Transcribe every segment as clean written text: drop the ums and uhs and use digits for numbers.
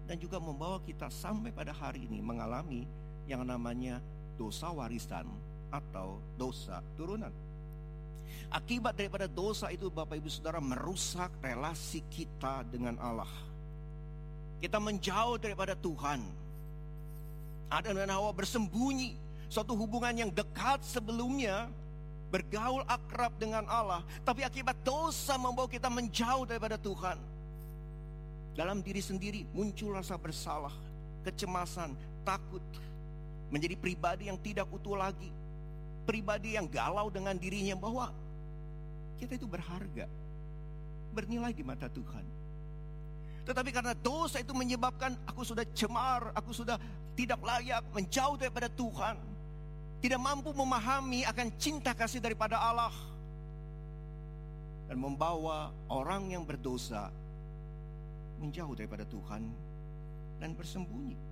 dan juga membawa kita sampai pada hari ini mengalami yang namanya dosa warisan atau dosa turunan. Akibat daripada dosa itu, Bapak Ibu Saudara, merusak relasi kita dengan Allah. Kita menjauh daripada Tuhan. Adam dan Hawa bersembunyi. Suatu hubungan yang dekat sebelumnya, bergaul akrab dengan Allah, tapi akibat dosa membawa kita menjauh daripada Tuhan. Dalam diri sendiri muncul rasa bersalah, kecemasan, takut. Menjadi pribadi yang tidak utuh lagi. Pribadi yang galau dengan dirinya bahwa kita itu berharga, bernilai di mata Tuhan. Tetapi karena dosa itu menyebabkan aku sudah cemar, aku sudah tidak layak, menjauh daripada Tuhan, tidak mampu memahami akan cinta kasih daripada Allah, dan membawa orang yang berdosa menjauh daripada Tuhan dan bersembunyi.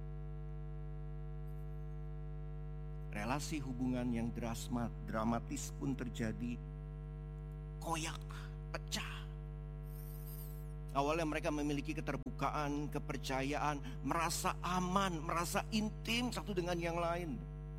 Relasi hubungan yang dramatis pun terjadi, koyak, pecah. Awalnya mereka memiliki keterbukaan, kepercayaan, merasa aman, merasa intim satu dengan yang lain.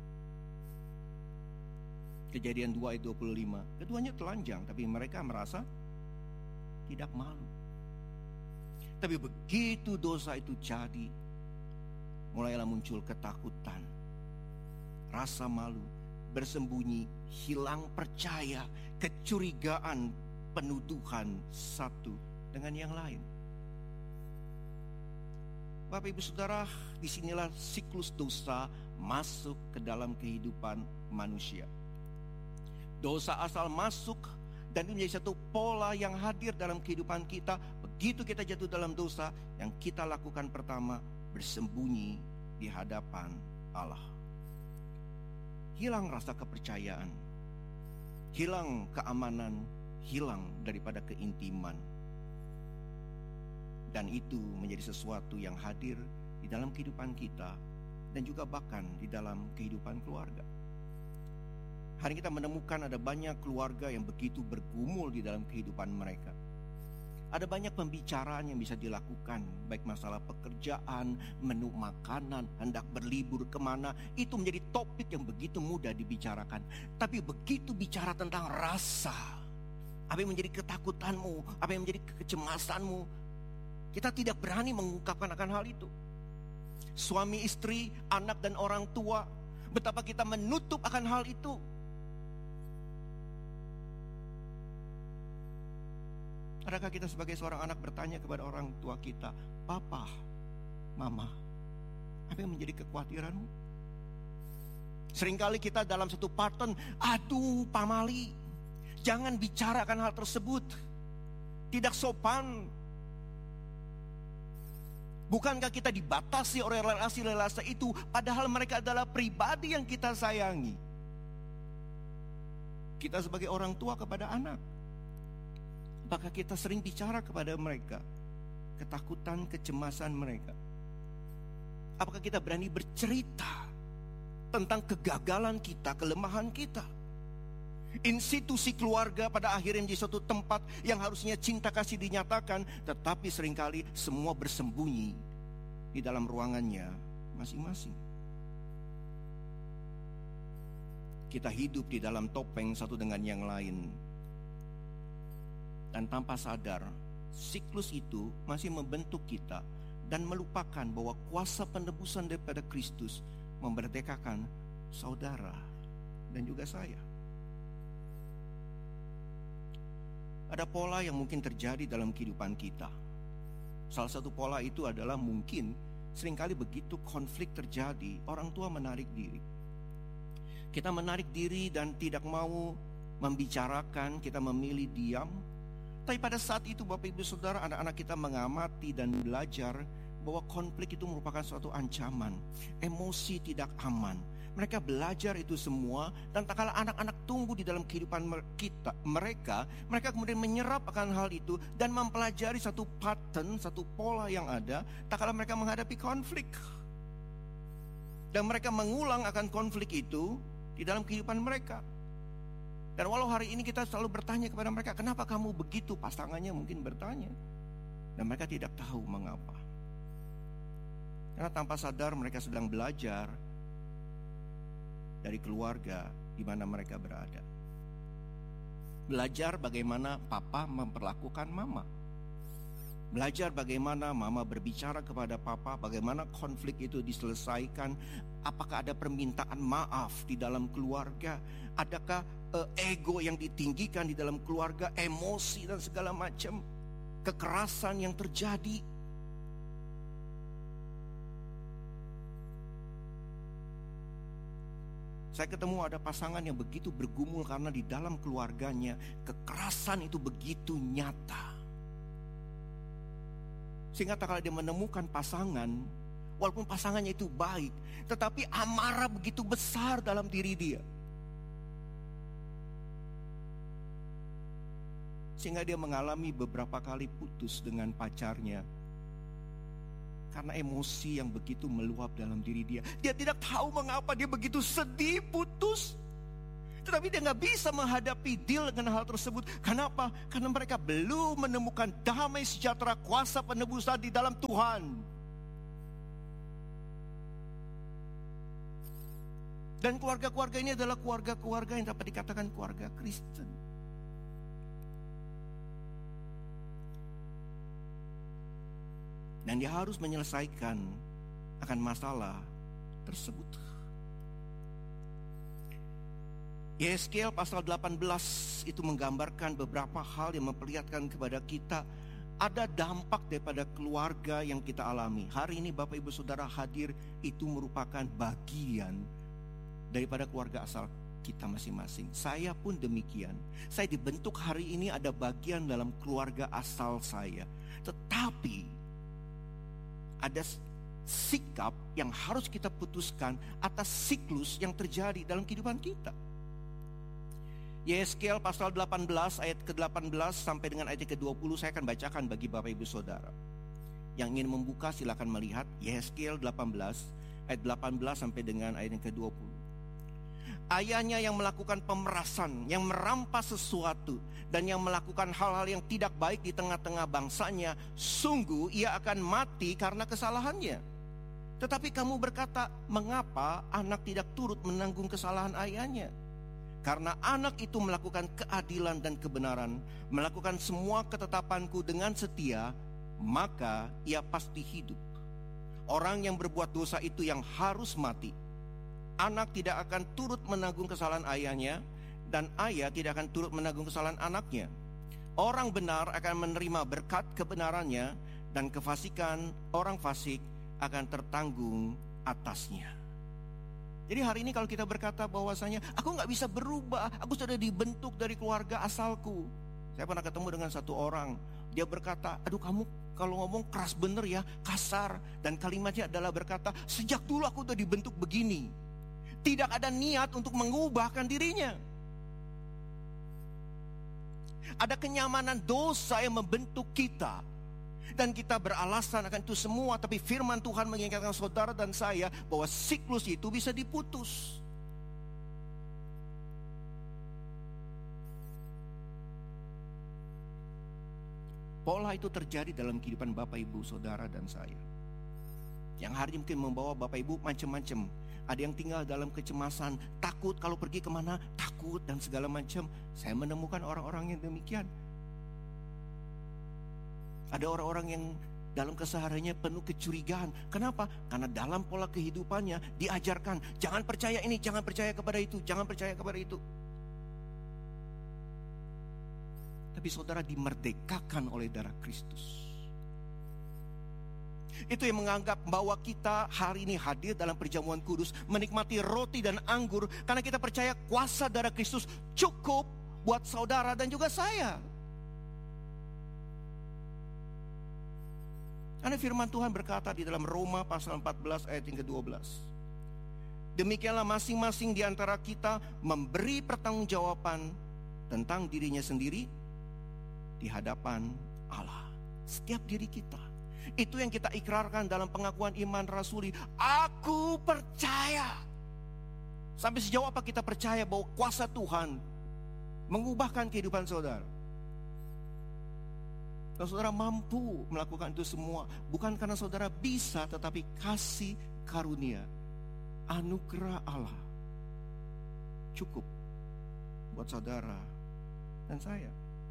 Kejadian 2 ayat 25, keduanya telanjang, tapi mereka merasa tidak malu. Tapi begitu dosa itu jadi, mulailah muncul ketakutan, rasa malu, bersembunyi, hilang percaya, kecurigaan, penuduhan satu dengan yang lain. Bapak Ibu Saudara, disinilah siklus dosa masuk ke dalam kehidupan manusia. Dosa asal masuk dan itu menjadi satu pola yang hadir dalam kehidupan kita. Begitu kita jatuh dalam dosa, yang kita lakukan pertama, bersembunyi di hadapan Allah. Hilang rasa kepercayaan, hilang keamanan, hilang daripada keintiman. Dan itu menjadi sesuatu yang hadir di dalam kehidupan kita dan juga bahkan di dalam kehidupan keluarga. Hari kita menemukan ada banyak keluarga yang begitu bergumul di dalam kehidupan mereka. Ada banyak pembicaraan yang bisa dilakukan, baik masalah pekerjaan, menu makanan, hendak berlibur kemana. Itu menjadi topik yang begitu mudah dibicarakan. Tapi begitu bicara tentang rasa, apa yang menjadi ketakutanmu, apa yang menjadi kecemasanmu, kita tidak berani mengungkapkan akan hal itu. Suami istri, anak dan orang tua, betapa kita menutup akan hal itu. Adakah kita sebagai seorang anak bertanya kepada orang tua kita, Papa, Mama, apa yang menjadi kekhawatiranmu? Seringkali kita dalam satu pattern, aduh Pamali, jangan bicarakan hal tersebut, tidak sopan. Bukankah kita dibatasi oleh relasi-relasi itu, padahal mereka adalah pribadi yang kita sayangi. Kita sebagai orang tua kepada anak, apakah kita sering bicara kepada mereka ketakutan, kecemasan mereka? Apakah kita berani bercerita tentang kegagalan kita, kelemahan kita? Institusi keluarga pada akhirnya menjadi suatu tempat yang harusnya cinta kasih dinyatakan, tetapi seringkali semua bersembunyi di dalam ruangannya masing-masing. Kita hidup di dalam topeng satu dengan yang lain. Dan tanpa sadar, siklus itu masih membentuk kita dan melupakan bahwa kuasa penebusan daripada Kristus memerdekakan saudara dan juga saya. Ada pola yang mungkin terjadi dalam kehidupan kita. Salah satu pola itu adalah mungkin seringkali begitu konflik terjadi, orang tua menarik diri. Kita menarik diri dan tidak mau membicarakan, kita memilih diam. Tapi pada saat itu Bapak Ibu Saudara, anak-anak kita mengamati dan belajar bahwa konflik itu merupakan suatu ancaman. Emosi tidak aman. Mereka belajar itu semua, dan tak kala anak-anak tumbuh di dalam kehidupan mereka kemudian menyerap akan hal itu dan mempelajari satu pattern, satu pola yang ada tak kala mereka menghadapi konflik. Dan mereka mengulang akan konflik itu di dalam kehidupan mereka. Dan walau hari ini kita selalu bertanya kepada mereka, kenapa kamu begitu? Pasangannya mungkin bertanya, dan mereka tidak tahu mengapa. Karena tanpa sadar mereka sedang belajar dari keluarga di mana mereka berada. Belajar bagaimana papa memperlakukan mama. Belajar bagaimana mama berbicara kepada papa, bagaimana konflik itu diselesaikan. Apakah ada permintaan maaf di dalam keluarga? Adakah ego yang ditinggikan di dalam keluarga, emosi dan segala macam kekerasan yang terjadi? Saya ketemu ada pasangan yang begitu bergumul karena di dalam keluarganya kekerasan itu begitu nyata. Sehingga tak kala dia menemukan pasangan, walaupun pasangannya itu baik, tetapi amarah begitu besar dalam diri dia. Sehingga dia mengalami beberapa kali putus dengan pacarnya. Karena emosi yang begitu meluap dalam diri dia. Dia tidak tahu mengapa dia begitu sedih putus. Tetapi dia gak bisa menghadapi deal dengan hal tersebut. Kenapa? Karena mereka belum menemukan damai sejahtera kuasa penebusan di dalam Tuhan. Dan keluarga-keluarga ini adalah keluarga-keluarga yang dapat dikatakan keluarga Kristen. Dan dia harus menyelesaikan akan masalah tersebut. Yesaya pasal 18 itu menggambarkan beberapa hal yang memperlihatkan kepada kita ada dampak daripada keluarga yang kita alami. Hari ini Bapak Ibu Saudara hadir itu merupakan bagian daripada keluarga asal kita masing-masing. Saya pun demikian. Saya dibentuk hari ini ada bagian dalam keluarga asal saya. Tetapi ada sikap yang harus kita putuskan atas siklus yang terjadi dalam kehidupan kita. Yesaya pasal 18 ayat ke-18 sampai dengan ayat ke-20 saya akan bacakan bagi Bapak Ibu Saudara. Yang ingin membuka silakan melihat Yesaya 18 ayat 18 sampai dengan ayat yang ke-20. Ayahnya yang melakukan pemerasan, yang merampas sesuatu dan yang melakukan hal-hal yang tidak baik di tengah-tengah bangsanya, sungguh ia akan mati karena kesalahannya. Tetapi kamu berkata, mengapa anak tidak turut menanggung kesalahan ayahnya? Karena anak itu melakukan keadilan dan kebenaran, melakukan semua ketetapanku dengan setia, maka ia pasti hidup. Orang yang berbuat dosa itu yang harus mati. Anak tidak akan turut menanggung kesalahan ayahnya, dan ayah tidak akan turut menanggung kesalahan anaknya. Orang benar akan menerima berkat kebenarannya, dan kefasikan orang fasik akan tertanggung atasnya. Jadi hari ini kalau kita berkata bahwasanya aku gak bisa berubah, aku sudah dibentuk dari keluarga asalku. Saya pernah ketemu dengan satu orang, dia berkata, aduh kamu kalau ngomong keras bener ya, kasar. Dan kalimatnya adalah berkata, sejak dulu aku udah dibentuk begini. Tidak ada niat untuk mengubahkan dirinya. Ada kenyamanan dosa yang membentuk kita. Dan kita beralasan akan itu semua. Tapi firman Tuhan mengingatkan saudara dan saya bahwa siklus itu bisa diputus. Pola itu terjadi dalam kehidupan Bapak Ibu Saudara dan saya. Yang hari ini mungkin membawa Bapak Ibu macam-macam. Ada yang tinggal dalam kecemasan, takut kalau pergi kemana, takut dan segala macam. Saya menemukan orang-orang yang demikian. Ada orang-orang yang dalam kesehariannya penuh kecurigaan. Kenapa? Karena dalam pola kehidupannya diajarkan, jangan percaya ini, jangan percaya kepada itu, jangan percaya kepada itu. Tapi saudara dimerdekakan oleh darah Kristus. Itu yang menganggap bahwa kita hari ini hadir dalam perjamuan kudus, menikmati roti dan anggur, karena kita percaya kuasa darah Kristus cukup buat saudara dan juga saya. Karena firman Tuhan berkata di dalam Roma pasal 14 ayat yang ke-12. Demikianlah masing-masing di antara kita memberi pertanggungjawaban tentang dirinya sendiri di hadapan Allah. Setiap diri kita. Itu yang kita ikrarkan dalam pengakuan iman rasuli. Aku percaya. Sampai sejauh apa kita percaya bahwa kuasa Tuhan mengubahkan kehidupan saudara? Dan saudara mampu melakukan itu semua bukan karena saudara bisa, tetapi kasih karunia, anugerah Allah cukup buat saudara dan saya.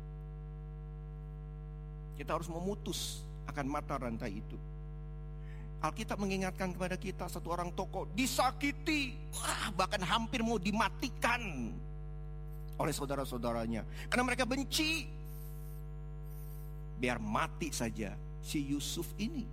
Kita harus memutus akan mata rantai itu. Alkitab mengingatkan kepada kita, satu orang tokoh disakiti, bahkan hampir mau dimatikan oleh saudara-saudaranya karena mereka benci. Biar mati saja si Yusuf ini.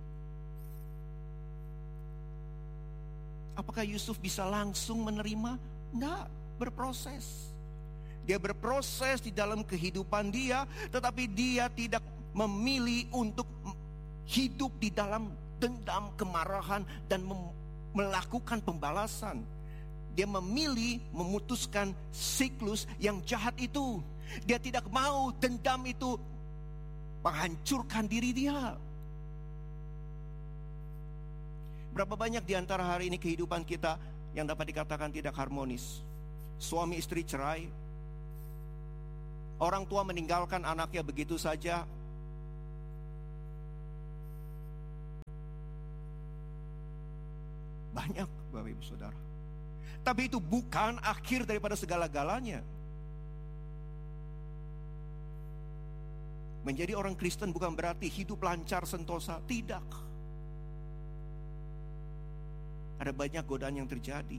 Apakah Yusuf bisa langsung menerima? Enggak, berproses. Dia berproses di dalam kehidupan dia, tetapi dia tidak memilih untuk hidup di dalam dendam, kemarahan, dan melakukan pembalasan. Dia memilih memutuskan siklus yang jahat itu. Dia tidak mau dendam itu menghancurkan diri dia. Berapa banyak di antara hari ini kehidupan kita yang dapat dikatakan tidak harmonis? Suami istri cerai, orang tua meninggalkan anaknya begitu saja. Banyak, Bapak Ibu Saudara. Tapi itu bukan akhir daripada segala-galanya. Menjadi orang Kristen bukan berarti hidup lancar sentosa, tidak. Ada banyak godaan yang terjadi.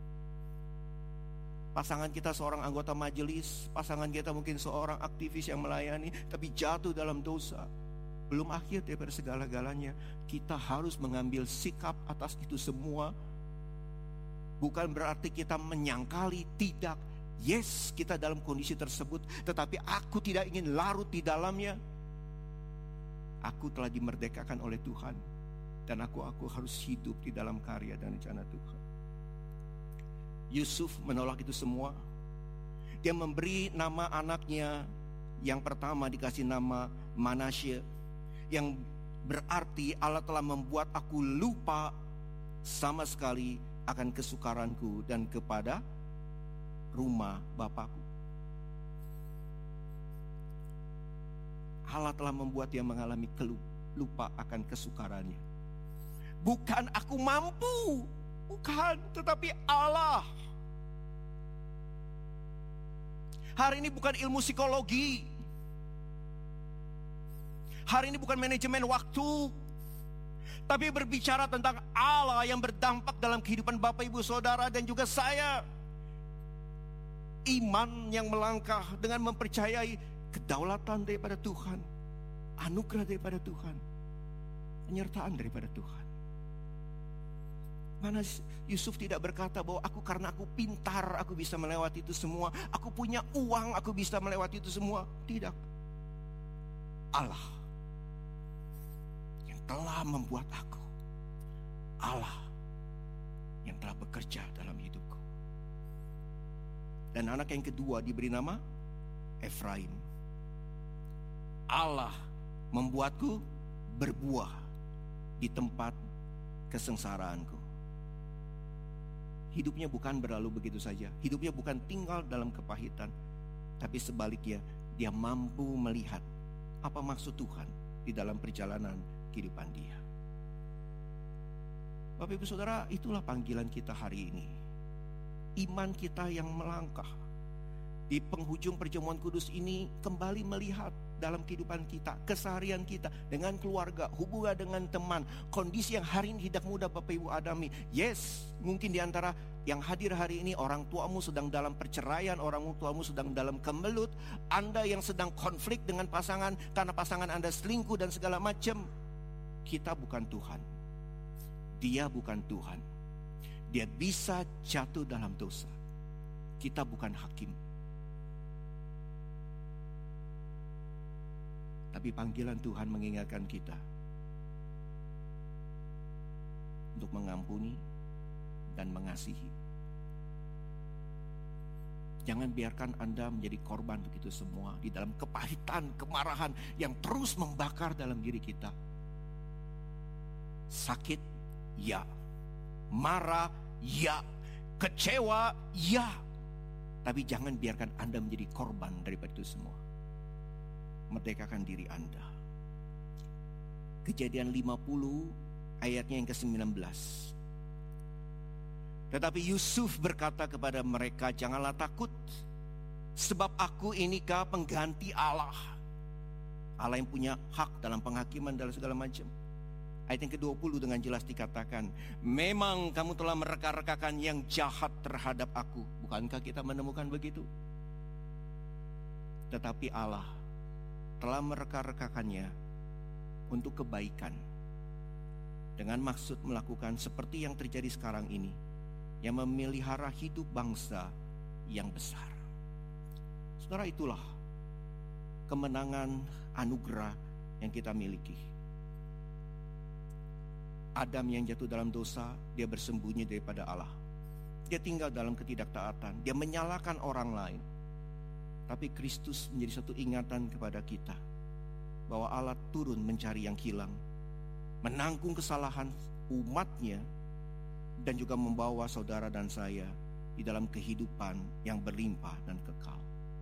Pasangan kita seorang anggota majelis, pasangan kita mungkin seorang aktivis yang melayani, tapi jatuh dalam dosa. Belum akhir daripada segala-galanya. Kita harus mengambil sikap atas itu semua. Bukan berarti kita menyangkali, tidak. Yes, kita dalam kondisi tersebut, tetapi aku tidak ingin larut di dalamnya. Aku telah dimerdekakan oleh Tuhan, dan aku harus hidup di dalam karya dan rencana Tuhan. Yusuf menolak itu semua. Dia memberi nama anaknya yang pertama, dikasih nama Manasye, yang berarti Allah telah membuat aku lupa sama sekali akan kesukaranku dan kepada rumah Bapakku. Allah telah membuat dia mengalami lupa akan kesukarannya. Bukan aku mampu, bukan, tetapi Allah. Hari ini bukan ilmu psikologi. Hari ini bukan manajemen waktu. Tapi berbicara tentang Allah yang berdampak dalam kehidupan Bapak Ibu Saudara dan juga saya. Iman yang melangkah dengan mempercayai kedaulatan daripada Tuhan, anugerah daripada Tuhan, penyertaan daripada Tuhan. Mana Yusuf tidak berkata bahwa karena aku pintar, aku bisa melewati itu semua. Aku punya uang, aku bisa melewati itu semua. Tidak. Allah yang telah membuat aku. Allah yang telah bekerja dalam hidupku. Dan anak yang kedua diberi nama Efraim. Allah membuatku berbuah di tempat kesengsaraanku. Hidupnya bukan berlalu begitu saja. Hidupnya bukan tinggal dalam kepahitan. Tapi sebaliknya, dia mampu melihat apa maksud Tuhan di dalam perjalanan kehidupan dia. Bapak Ibu Saudara, itulah panggilan kita hari ini. Iman kita yang melangkah. Di penghujung perjamuan kudus ini kembali melihat dalam kehidupan kita, keseharian kita dengan keluarga, hubungan dengan teman, kondisi yang hari ini tidak mudah Bapak Ibu alami. Yes, mungkin di antara yang hadir hari ini orang tuamu sedang dalam perceraian, orang tuamu sedang dalam kemelut, Anda yang sedang konflik dengan pasangan karena pasangan Anda selingkuh dan segala macam. Kita bukan Tuhan. Dia bukan Tuhan. Dia bisa jatuh dalam dosa. Kita bukan hakim. Tapi panggilan Tuhan mengingatkan kita untuk mengampuni dan mengasihi. Jangan biarkan Anda menjadi korban untuk itu semua. Di dalam kepahitan, kemarahan yang terus membakar dalam diri kita. Sakit, ya. Marah, ya. Kecewa, ya. Tapi jangan biarkan Anda menjadi korban daripada itu semua. Merdekakan diri Anda. Kejadian 50 ayatnya yang ke-19. Tetapi Yusuf berkata kepada mereka, janganlah takut, sebab aku inikah pengganti Allah. Allah yang punya hak dalam penghakiman dalam segala macam. Ayat yang ke-20 dengan jelas dikatakan, memang kamu telah mereka-rekakan yang jahat terhadap aku. Bukankah kita menemukan begitu? Tetapi Allah telah mereka-rekakannya untuk kebaikan, dengan maksud melakukan seperti yang terjadi sekarang ini, yang memelihara hidup bangsa yang besar. Saudara, itulah kemenangan anugerah yang kita miliki. Adam yang jatuh dalam dosa, dia bersembunyi daripada Allah. Dia tinggal dalam ketidaktaatan, dia menyalahkan orang lain. Tapi Kristus menjadi satu ingatan kepada kita bahwa Allah turun mencari yang hilang, menanggung kesalahan umatnya, dan juga membawa saudara dan saya di dalam kehidupan yang berlimpah dan kekal.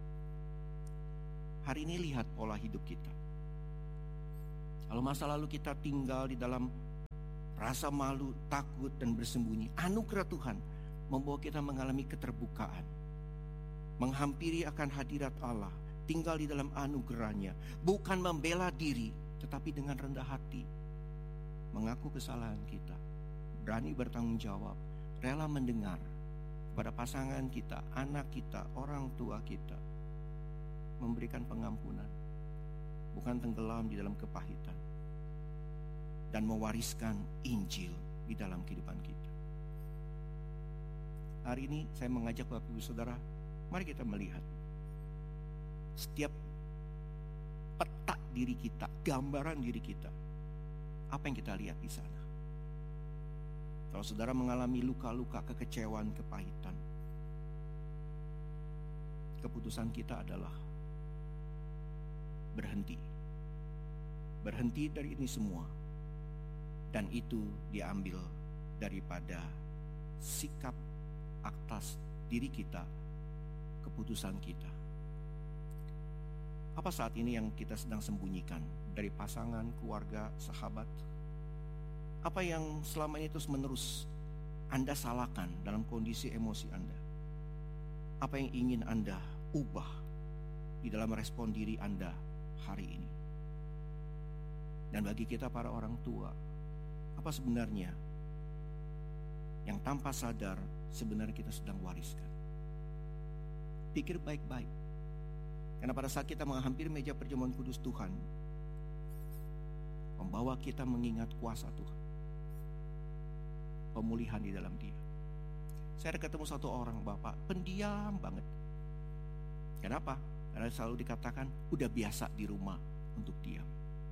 Hari ini lihat pola hidup kita. Kalau masa lalu kita tinggal di dalam rasa malu, takut, dan bersembunyi, anugerah Tuhan membawa kita mengalami keterbukaan, menghampiri akan hadirat Allah, tinggal di dalam anugerahnya, bukan membela diri, tetapi dengan rendah hati, mengaku kesalahan kita, berani bertanggung jawab, rela mendengar kepada pasangan kita, anak kita, orang tua kita, memberikan pengampunan, bukan tenggelam di dalam kepahitan, dan mewariskan Injil di dalam kehidupan kita. Hari ini saya mengajak Bapak Ibu Saudara, mari kita melihat setiap peta diri kita, gambaran diri kita, apa yang kita lihat di sana. Kalau saudara mengalami luka-luka, kekecewaan, kepahitan, keputusan kita adalah berhenti dari ini semua. Dan itu diambil daripada sikap atas diri kita, keputusan kita. Apa saat ini yang kita sedang sembunyikan dari pasangan, keluarga, sahabat? Apa yang selama ini terus menerus Anda salahkan dalam kondisi emosi Anda? Apa yang ingin Anda ubah di dalam respon diri Anda hari ini? Dan bagi kita para orang tua, apa sebenarnya yang tanpa sadar sebenarnya kita sedang wariskan? Pikir baik-baik. Karena pada saat kita menghampiri meja perjamuan kudus Tuhan, membawa kita mengingat kuasa Tuhan, pemulihan di dalam Dia. Saya ada ketemu satu orang bapak pendiam banget. Kenapa? Karena selalu dikatakan udah biasa di rumah untuk diam.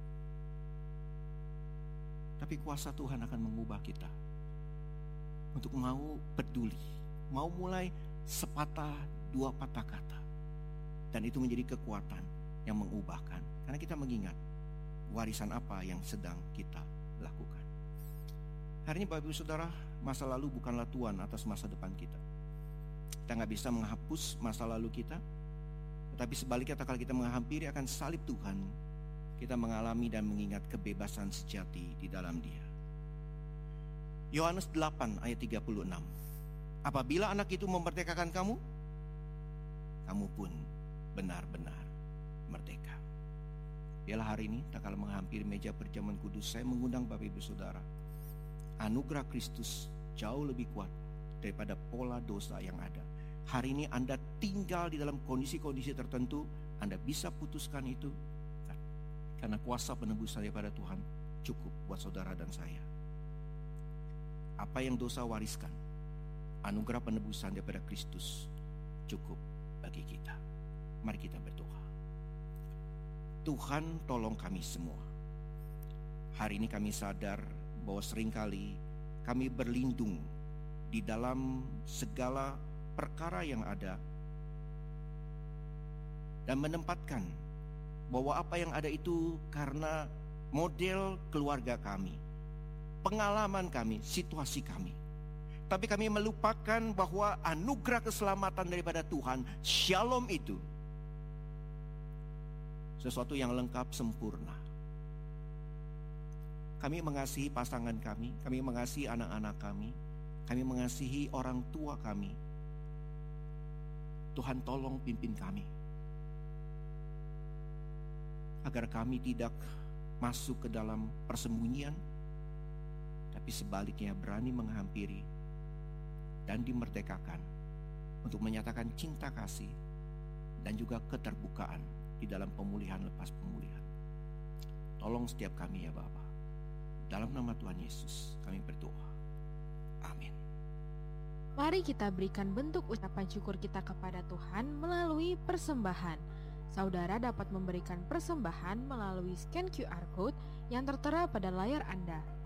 Tapi kuasa Tuhan akan mengubah kita untuk mau peduli, mau mulai sepatah dua patah kata, dan itu menjadi kekuatan yang mengubahkan. Karena kita mengingat warisan apa yang sedang kita lakukan. Hari ini Bapak Ibu Saudara, masa lalu bukanlah tuan atas masa depan kita. Kita gak bisa menghapus masa lalu kita, tetapi sebaliknya kalau kita menghampiri akan salib Tuhan, kita mengalami dan mengingat kebebasan sejati di dalam Dia. Yohanes 8 ayat 36. Apabila anak itu memerdekakan kamu, kamu pun benar-benar merdeka. Biarlah hari ini, tak kala menghampiri meja perjamuan kudus, saya mengundang Bapak Ibu Saudara, anugerah Kristus jauh lebih kuat daripada pola dosa yang ada. Hari ini Anda tinggal di dalam kondisi-kondisi tertentu, Anda bisa putuskan itu, karena kuasa penebusan daripada Tuhan cukup buat saudara dan saya. Apa yang dosa wariskan, anugerah penebusan daripada Kristus cukup bagi kita. Mari kita berdoa. Tuhan, tolong kami semua. Hari ini kami sadar bahwa seringkali kami berlindung di dalam segala perkara yang ada, dan menempatkan bahwa apa yang ada itu karena model keluarga kami, pengalaman kami, situasi kami. Tapi kami melupakan bahwa anugerah keselamatan daripada Tuhan, shalom itu sesuatu yang lengkap, sempurna. kami mengasihi pasangan kami mengasihi anak-anak kami mengasihi orang tua kami. Tuhan tolong pimpin kami, agar kami tidak masuk ke dalam persembunyian, tapi sebaliknya berani menghampiri dan dimerdekakan untuk menyatakan cinta kasih dan juga keterbukaan di dalam pemulihan lepas pemulihan. Tolong setiap kami ya Bapa. Dalam nama Tuhan Yesus kami berdoa. Amin. Mari kita berikan bentuk ucapan syukur kita kepada Tuhan melalui persembahan. Saudara dapat memberikan persembahan melalui scan QR Code yang tertera pada layar Anda.